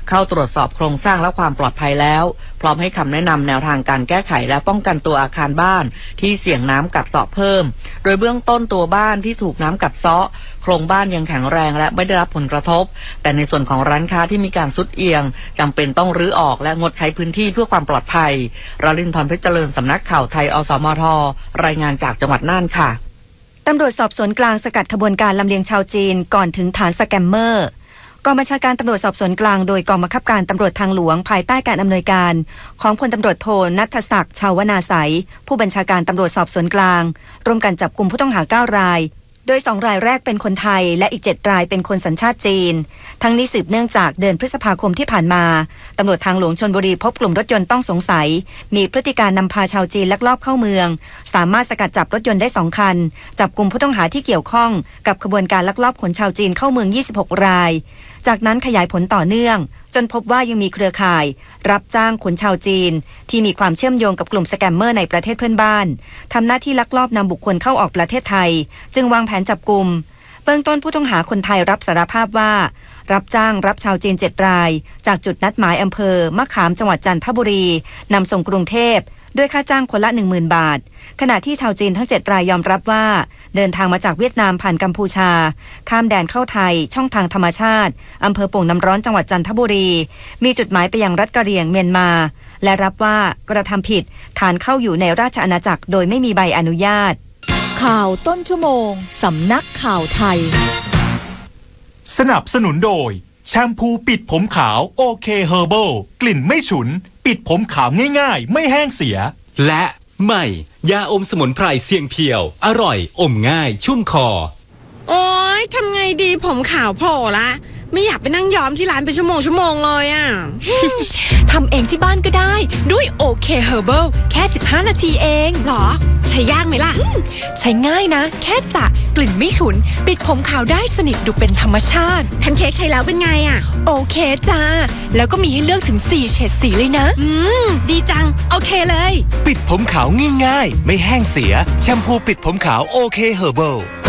เข้าตรวจสอบโครงสร้างและความปลอดภัยแล้วพร้อมให้คำแนะนำแนวทางการแก้ไขและป้องกันตัวอาคารบ้านที่เสี่ยงน้ำกัดเซาะเพิ่มโดยเบื้องต้นตัวบ้านที่ถูกน้ำกัดเซาะโครงบ้านยังแข็งแรงและไม่ได้รับผลกระทบแต่ในส่วนของร้านค้าที่มีการทรุดเอียงจำเป็นต้องรื้อออกและงดใช้พื้นที่เพื่อความปลอดภัยราลินทร์ เพชรเจริญสำนักข่าวไทยอสมทรายงานจากจังหวัดน่านค่ะตำรวจสอบสวนกลางสกัดขบวนการลำเลียงชาวจีนก่อนถึงฐานสแกมเมอร์กองบัญชาการตำรวจสอบสวนกลางโดยกองบังคับการตำรวจทางหลวงภายใต้การอำนวยการของพลตำรวจโทณัฐศักดิ์ ชาวนาไสยผู้บัญชาการตำรวจสอบสวนกลางร่วมกันจับกุมผู้ต้องหา9 รายโดย2 รายแรกเป็นคนไทยและอีก7 รายเป็นคนสัญชาติจีนทั้งนี้สืบเนื่องจากเดือนพฤษภาคมที่ผ่านมาตำรวจทางหลวงชลบุรีพบกลุ่มรถยนต์ต้องสงสัยมีพฤติการนำพาชาวจีนลักลอบเข้าเมืองสามารถสกัดจับรถยนต์ได้2 คันจับกุมผู้ต้องหาที่เกี่ยวข้องกับขบวนการลักลอบขนชาวจีนเข้าเมือง26 รายจากนั้นขยายผลต่อเนื่องจนพบว่ายังมีเครือข่ายรับจ้างขนชาวจีนที่มีความเชื่อมโยงกับกลุ่มสแกมเมอร์ในประเทศเพื่อนบ้านทำหน้าที่ลักลอบนำบุคคลเข้าออกประเทศไทยจึงวางแผนจับกุมเบื้องต้นผู้ต้องหาคนไทยรับสารภาพว่ารับจ้างรับชาวจีน7 รายจากจุดนัดหมายอำเภอมะขามจังหวัดจันทบุรีนำส่งกรุงเทพด้วยค่าจ้างคนละ 10,000 บาทขณะที่ชาวจีนทั้ง7 รายยอมรับว่าเดินทางมาจากเวียดนามผ่านกัมพูชาข้ามแดนเข้าไทยช่องทางธรรมชาติอำเภอโป่งน้ำร้อนจังหวัดจันทบุรีมีจุดหมายไปยังรัฐกะเหรี่ยงเมียนมาและรับว่ากระทำผิดฐานเข้าอยู่ในราชอาณาจักรโดยไม่มีใบอนุญาตข่าวต้นชั่วโมงสำนักข่าวไทยสนับสนุนโดยแชมพูปิดผมขาวโอเคเฮอร์เบิลกลิ่นไม่ฉุนปิดผมขาวง่ายๆไม่แห้งเสียและใหม่ยาอมสมุนไพรเสียงเพียวอร่อยอมง่ายชุ่มคอโอ๊ยทำไงดีผมขาวโผล่ละไม่อยากไปนั่งย้อมที่ร้านเป็นชั่วโมงเลยอ่ะทำเองที่บ้านก็ได้ด้วยโอเคเฮอร์เบิลแค่15 นาทีเองหรอใช้ยากไหมล่ะใช้ง่ายนะแค่สระกลิ่นไม่ฉุนปิดผมขาวได้สนิทดูเป็นธรรมชาติแพนเค้กใช้แล้วเป็นไงอ่ะโอเคจ้าแล้วก็มีให้เลือกถึง4 เฉดสีเลยนะดีจังโอเคเลยปิดผมขาวง่ายๆไม่แห้งเสียแชมพูปิดผมขาวโอเคเฮอร์เบิล